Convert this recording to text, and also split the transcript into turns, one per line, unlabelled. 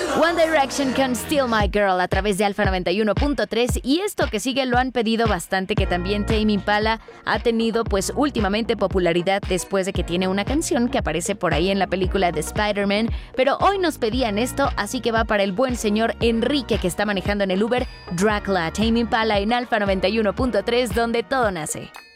One Direction con Still My Girl a través de Alfa 91.3 y esto que sigue lo han pedido bastante, que también Tame Impala ha tenido pues últimamente popularidad después de que tiene una canción que aparece por ahí en la película de Spider-Man, pero hoy nos pedían esto, así que va para el buen señor Enrique que está manejando en el Uber. Dracula, Tame Impala en Alfa 91.3 donde todo nace.